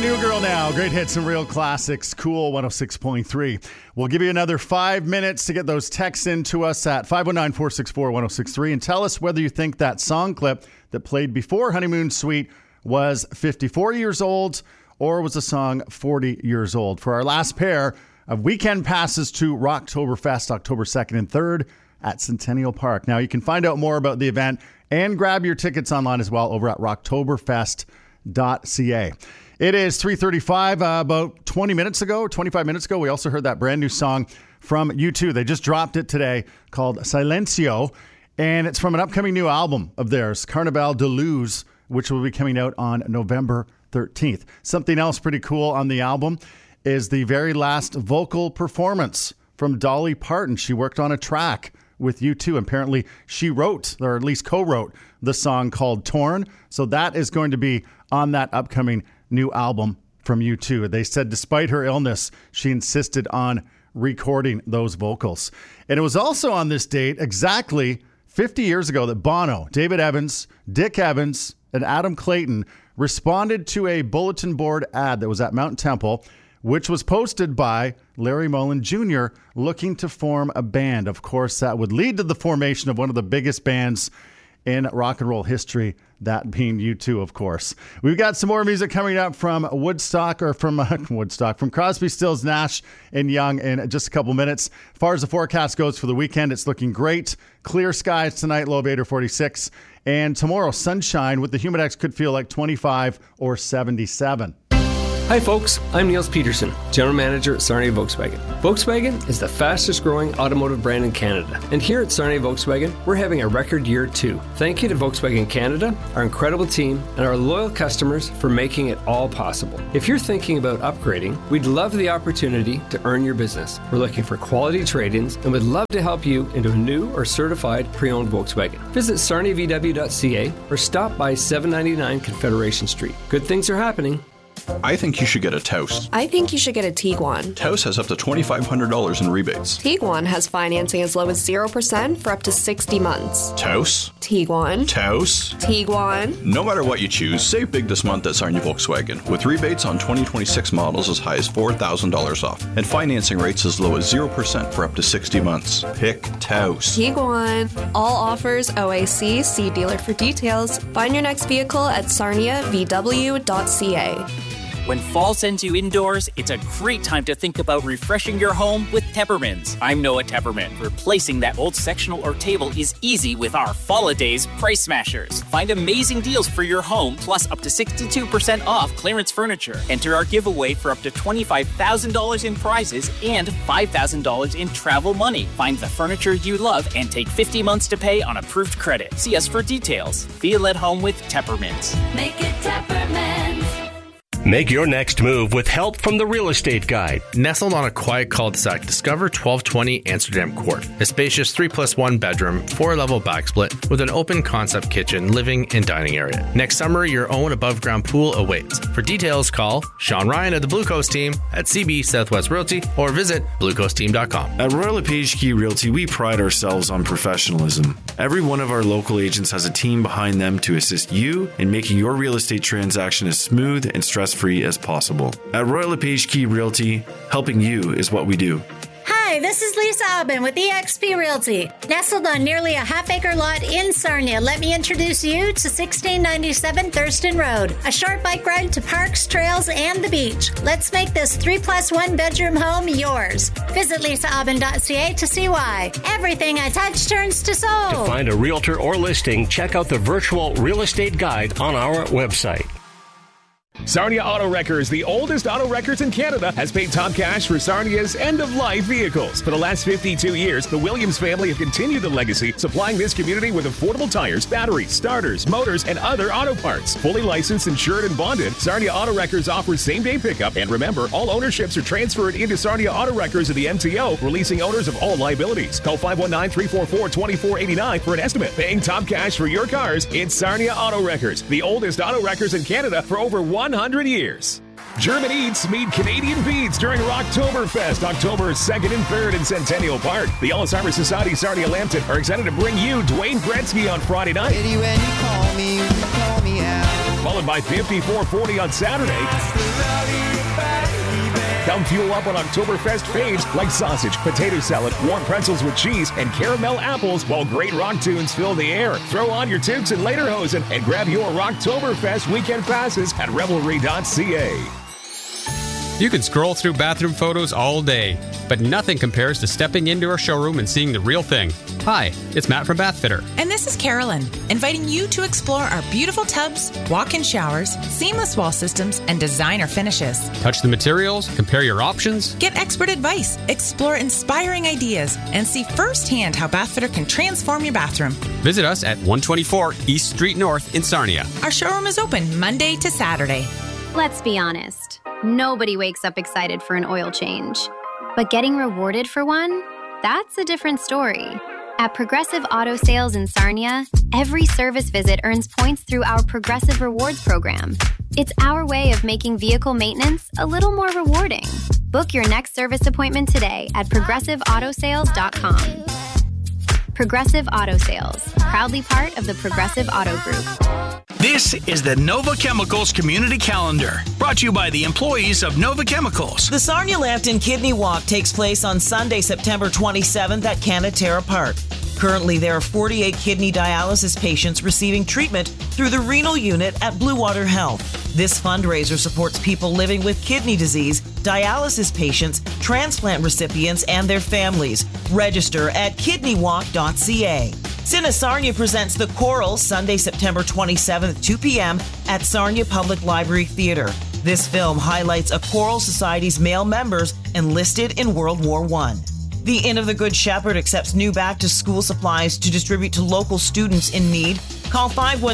New Girl now. Great hits and real classics. Cool 106.3. We'll give you another 5 minutes to get those texts in to us at 519-464-1063 and tell us whether you think that song clip that played before Honeymoon Suite was 54 years old or was a song 40 years old. For our last pair of weekend passes to Rocktoberfest, October 2nd and 3rd at Centennial Park. Now, you can find out more about the event and grab your tickets online as well over at rocktoberfest.ca. It is 3:35. About 25 minutes ago, we also heard that brand new song from U2. They just dropped it today called Silencio, and it's from an upcoming new album of theirs, Carnaval de Luz, which will be coming out on November 13th. Something else pretty cool on the album is the very last vocal performance from Dolly Parton. She worked on a track with U2. Apparently, she wrote, or at least co-wrote, the song called Torn. So that is going to be on that upcoming new album from U2. They said despite her illness, she insisted on recording those vocals. And it was also on this date, exactly 50 years ago, that Bono, David Evans, Dick Evans, and Adam Clayton responded to a bulletin board ad that was at Mountain Temple, which was posted by Larry Mullen Jr. looking to form a band. Of course, that would lead to the formation of one of the biggest bands in rock and roll history, that being U2, of course. We've got some more music coming up from from Crosby, Stills, Nash and Young in just a couple minutes. As far as the forecast goes for the weekend, it's looking great. Clear skies tonight, low of 8 or 46. And tomorrow, sunshine with the Humidex could feel like 25 or 77. Hi folks, I'm Niels Peterson, General Manager at Sarnia Volkswagen. Volkswagen is the fastest growing automotive brand in Canada. And here at Sarnia Volkswagen, we're having a record year too. Thank you to Volkswagen Canada, our incredible team, and our loyal customers for making it all possible. If you're thinking about upgrading, we'd love the opportunity to earn your business. We're looking for quality trade-ins and would love to help you into a new or certified pre-owned Volkswagen. Visit sarniavw.ca or stop by 799 Confederation Street. Good things are happening. I think you should get a Taos. I think you should get a Tiguan. Taos has up to $2,500 in rebates. Tiguan has financing as low as 0% for up to 60 months. Taos? Tiguan. Taos? Tiguan. No matter what you choose, save big this month at Sarnia Volkswagen with rebates on 2026 models as high as $4,000 off and financing rates as low as 0% for up to 60 months. Pick Taos. Tiguan. All offers OAC. See dealer for details. Find your next vehicle at sarniavw.ca. When fall sends you indoors, it's a great time to think about refreshing your home with Teppermans. I'm Noah Tepperman. Replacing that old sectional or table is easy with our Fall-A-Days Price Smashers. Find amazing deals for your home, plus up to 62% off clearance furniture. Enter our giveaway for up to $25,000 in prizes and $5,000 in travel money. Find the furniture you love and take 50 months to pay on approved credit. See us for details. Feel at home with Teppermans. Make it Teppermans. Make your next move with help from the Real Estate Guide. Nestled on a quiet cul-de-sac, discover 1220 Amsterdam Court. A spacious 3+1 bedroom, 4-level backsplit with an open concept kitchen, living and dining area. Next summer, your own above-ground pool awaits. For details, call Sean Ryan of the Blue Coast team at CB Southwest Realty or visit bluecoastteam.com. At Royal LePage Key Realty, we pride ourselves on professionalism. Every one of our local agents has a team behind them to assist you in making your real estate transaction as smooth and stress-free as possible. At Royal LePage Key Realty, helping you is what we do. Hi, this is Lisa Aubin with eXp Realty. Nestled on nearly a half-acre lot in Sarnia, let me introduce you to 1697 Thurston Road. A short bike ride to parks, trails, and the beach. Let's make this 3+1 bedroom home yours. Visit lisaaubin.ca to see why. Everything I touch turns to sold. To find a realtor or listing, check out the virtual real estate guide on our website. Sarnia Auto Wreckers, the oldest auto wreckers in Canada, has paid top cash for Sarnia's end-of-life vehicles. For the last 52 years, the Williams family have continued the legacy, supplying this community with affordable tires, batteries, starters, motors, and other auto parts. Fully licensed, insured, and bonded, Sarnia Auto Wreckers offers same-day pickup. And remember, all ownerships are transferred into Sarnia Auto Wreckers of the MTO, releasing owners of all liabilities. Call 519-344-2489 for an estimate. Paying top cash for your cars, it's Sarnia Auto Wreckers, the oldest auto wreckers in Canada for over 100 years. German Eats meet Canadian Beats during Rocktoberfest, October 2nd and 3rd in Centennial Park. The Alzheimer's Society Sarnia Lambton are excited to bring you Dwayne Gretzky on Friday night. Followed by 5440 on Saturday. Come fuel up on Oktoberfest faves like sausage, potato salad, warm pretzels with cheese, and caramel apples while great rock tunes fill the air. Throw on your toques and lederhosen and grab your Rocktoberfest weekend passes at Revelry.ca. You can scroll through bathroom photos all day, but nothing compares to stepping into our showroom and seeing the real thing. Hi, it's Matt from Bathfitter. And this is Carolyn, inviting you to explore our beautiful tubs, walk-in showers, seamless wall systems, and designer finishes. Touch the materials, compare your options. Get expert advice, explore inspiring ideas, and see firsthand how Bathfitter can transform your bathroom. Visit us at 124 East Street North in Sarnia. Our showroom is open Monday to Saturday. Let's be honest. Nobody wakes up excited for an oil change. But getting rewarded for one? That's a different story. At Progressive Auto Sales in Sarnia, every service visit earns points through our Progressive Rewards program. It's our way of making vehicle maintenance a little more rewarding. Book your next service appointment today at ProgressiveAutoSales.com. Progressive Auto Sales, proudly part of the Progressive Auto Group. This is the Nova Chemicals Community Calendar, brought to you by the employees of Nova Chemicals. The Sarnia Lambton Kidney Walk takes place on Sunday, September 27th at Canatera Park. Currently, there are 48 kidney dialysis patients receiving treatment through the renal unit at Blue Water Health. This fundraiser supports people living with kidney disease, dialysis patients, transplant recipients, and their families. Register at kidneywalk.ca. Cine Sarnia presents The Coral Sunday, September 27th, 2 p.m. at Sarnia Public Library Theater. This film highlights a Coral Society's male members enlisted in World War I. The Inn of the Good Shepherd accepts new back-to-school supplies to distribute to local students in need. Call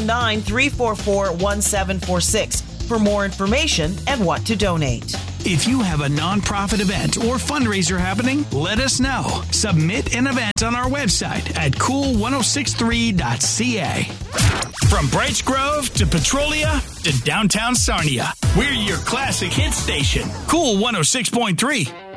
519-344-1746 for more information and what to donate. If you have a nonprofit event or fundraiser happening, let us know. Submit an event on our website at cool1063.ca. From Brights Grove to Petrolia to downtown Sarnia, we're your classic hit station. Cool 106.3.